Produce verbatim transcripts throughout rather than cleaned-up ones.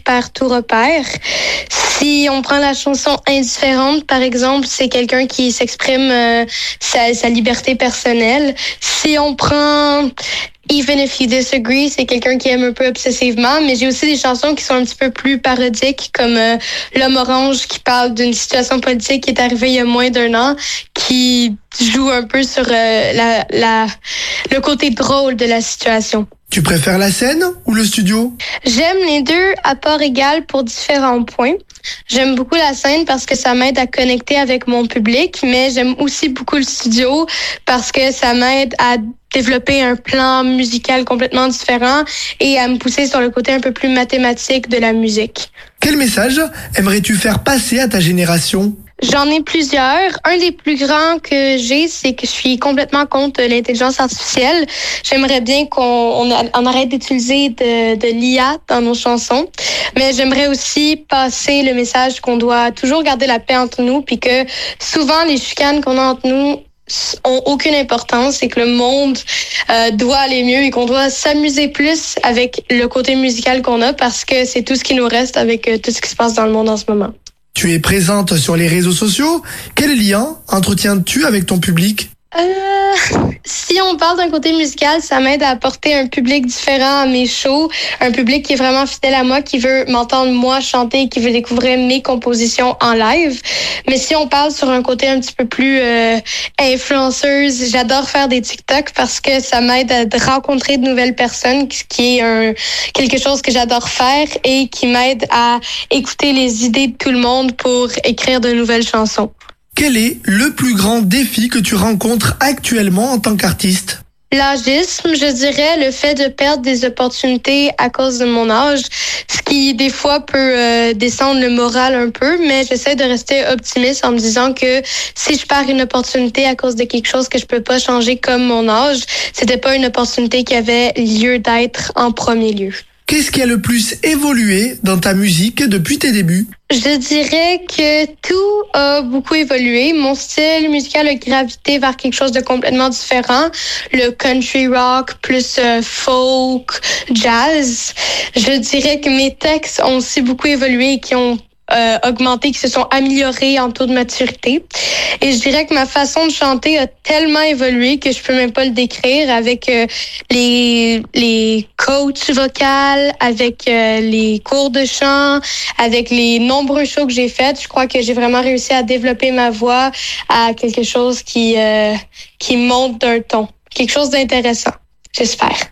perd tout repère. Si on prend la chanson Indifférente, par exemple, c'est quelqu'un qui s'exprime euh, sa, sa liberté personnelle. Si on prend Even If You Disagree, c'est quelqu'un qui aime un peu obsessivement, mais j'ai aussi des chansons qui sont un petit peu plus parodiques, comme euh, L'Homme Orange, qui parle d'une situation politique qui est arrivée il y a moins d'un an, qui joue un peu sur euh, la, la, le côté drôle de la situation. Tu préfères la scène ou le studio? J'aime les deux à part égale pour différents points. J'aime beaucoup la scène parce que ça m'aide à connecter avec mon public, mais j'aime aussi beaucoup le studio parce que ça m'aide à développer un plan musical complètement différent et à me pousser sur le côté un peu plus mathématique de la musique. Quel message aimerais-tu faire passer à ta génération? J'en ai plusieurs. Un des plus grands que j'ai, c'est que je suis complètement contre l'intelligence artificielle. J'aimerais bien qu'on on, on arrête d'utiliser de, de l'I A dans nos chansons. Mais j'aimerais aussi passer le message qu'on doit toujours garder la paix entre nous, puis que souvent les chicanes qu'on a entre nous ont aucune importance et que le monde euh, doit aller mieux et qu'on doit s'amuser plus avec le côté musical qu'on a parce que c'est tout ce qui nous reste avec euh, tout ce qui se passe dans le monde en ce moment. Tu es présente sur les réseaux sociaux. Quel lien entretiens-tu avec ton public? Euh, si on parle d'un côté musical, ça m'aide à apporter un public différent à mes shows, un public qui est vraiment fidèle à moi, qui veut m'entendre moi chanter, qui veut découvrir mes compositions en live. Mais si on parle sur un côté un petit peu plus euh, influenceuse, j'adore faire des TikTok parce que ça m'aide à rencontrer de nouvelles personnes, ce qui est un, quelque chose que j'adore faire et qui m'aide à écouter les idées de tout le monde pour écrire de nouvelles chansons. Quel est le plus grand défi que tu rencontres actuellement en tant qu'artiste? L'agisme, je dirais, le fait de perdre des opportunités à cause de mon âge, ce qui des fois peut euh, descendre le moral un peu, mais j'essaie de rester optimiste en me disant que si je perds une opportunité à cause de quelque chose que je peux pas changer comme mon âge, c'était pas une opportunité qui avait lieu d'être en premier lieu. Qu'est-ce qui a le plus évolué dans ta musique depuis tes débuts? Je dirais que tout a beaucoup évolué. Mon style musical a gravité vers quelque chose de complètement différent. Le country rock plus euh, folk, jazz. Je dirais que mes textes ont aussi beaucoup évolué et qui ont Euh, augmenté, qui se sont améliorés en taux de maturité. Et je dirais que ma façon de chanter a tellement évolué que je peux même pas le décrire avec euh, les les coachs vocales, avec euh, les cours de chant, avec les nombreux shows que j'ai faits. Je crois que j'ai vraiment réussi à développer ma voix à quelque chose qui euh, qui monte d'un ton, quelque chose d'intéressant. J'espère.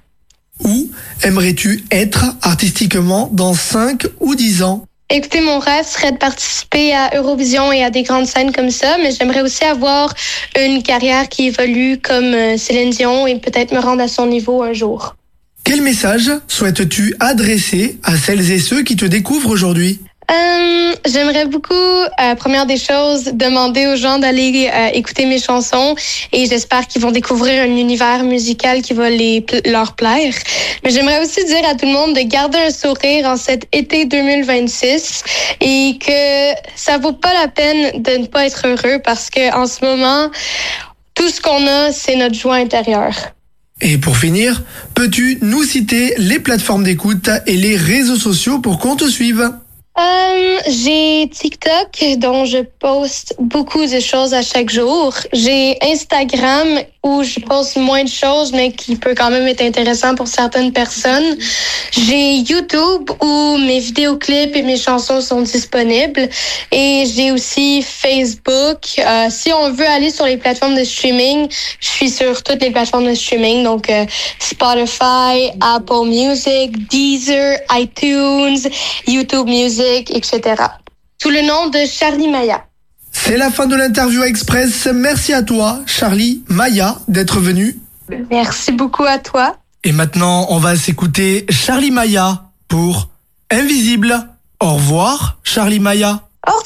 Où aimerais-tu être artistiquement dans cinq ou dix ans? Écoutez, mon rêve serait de participer à Eurovision et à des grandes scènes comme ça, mais j'aimerais aussi avoir une carrière qui évolue comme Céline Dion et peut-être me rendre à son niveau un jour. Quel message souhaites-tu adresser à celles et ceux qui te découvrent aujourd'hui? Euh, j'aimerais beaucoup, euh, première des choses, demander aux gens d'aller euh, écouter mes chansons et j'espère qu'ils vont découvrir un univers musical qui va les, leur plaire. Mais j'aimerais aussi dire à tout le monde de garder un sourire en cet été deux mille vingt-six et que ça vaut pas la peine de ne pas être heureux parce que en ce moment, tout ce qu'on a, c'est notre joie intérieure. Et pour finir, peux-tu nous citer les plateformes d'écoute et les réseaux sociaux pour qu'on te suive? Euh, j'ai TikTok dont je poste beaucoup de choses à chaque jour. J'ai Instagram où je poste moins de choses mais qui peut quand même être intéressant pour certaines personnes. J'ai YouTube où mes vidéoclips et mes chansons sont disponibles. Et j'ai aussi Facebook. Euh, si on veut aller sur les plateformes de streaming, je suis sur toutes les plateformes de streaming. Donc euh, Spotify, Apple Music, Deezer, iTunes, YouTube Music, et cetera. Sous le nom de Charlie Maya. C'est la fin de l'interview express. Merci à toi, Charlie Maya, d'être venu. Merci beaucoup à toi. Et maintenant, on va s'écouter Charlie Maya pour Invisible. Au revoir, Charlie Maya.